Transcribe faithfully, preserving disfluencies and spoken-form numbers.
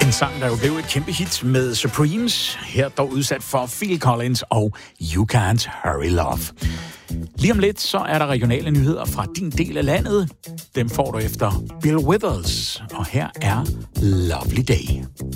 En sang, der jo blev et kæmpe hit med Supremes. Her dog udsat for Phil Collins og You Can't Hurry Love. Lige om lidt, så er der regionale nyheder fra din del af landet. Dem får du efter Bill Withers. Og her er Lovely Day.